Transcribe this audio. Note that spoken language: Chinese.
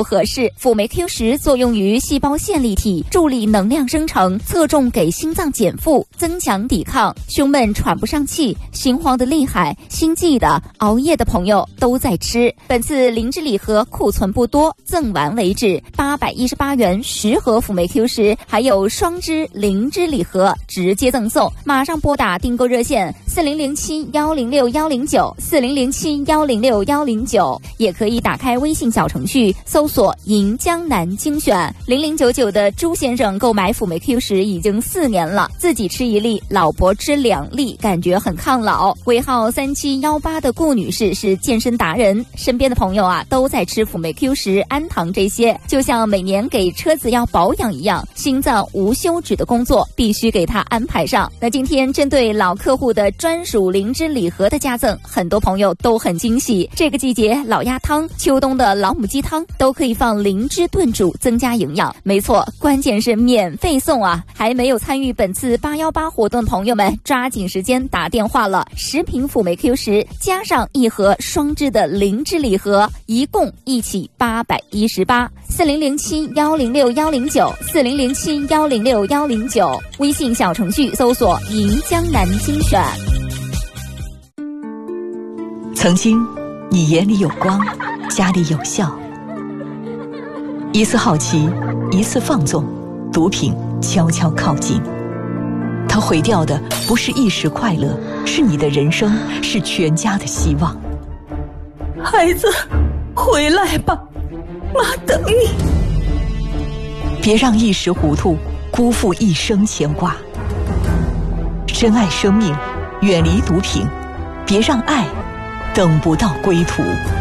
合适。辅酶 Q10作用于细胞线粒体，助力能量生成，侧重给心脏减负，增强抵抗。胸闷喘不上气，心慌的厉害，心悸的，熬夜的朋友都在吃。本次灵芝礼盒库存不多，赠完为止，818元10盒辅酶 Q10，还有双支灵芝礼盒直接赠送。马上拨打订购热线4007-106-109，4007-106-109，也可以打开微信小程序搜索银江南精选。0099的朱先生购买辅酶 Q10已经4年了，自己吃1粒，老婆吃2粒，感觉很抗老。尾号3718的顾女士是健身达人，身边的朋友都在吃辅酶 Q10、氨糖这些，就像每年给车子要保养一样，心脏无休止的工作必须给他安排上。那今天针对老客户的专属灵芝礼盒的加赠，很多朋友都很惊喜。这个季节老鸭汤、秋冬的老母鸡汤都可以放灵芝炖煮，增加营养。没错，关键是免费送啊！还没有参与本次818活动的朋友们，抓紧时间打电话了。10瓶辅酶 Q10加上1盒双支的灵芝礼盒，一共一起818。4007-106-109，4007-106-109，微信小程序搜索银江南精选。 曾经你眼里有光，家里有笑，一次好奇，一次放纵，毒品悄悄靠近。它毁掉的不是一时快乐，是你的人生，是全家的希望。 孩子，回来吧，妈等你。 别让一时糊涂辜负一生牵挂。珍爱生命，远离毒品，别让爱等不到归途。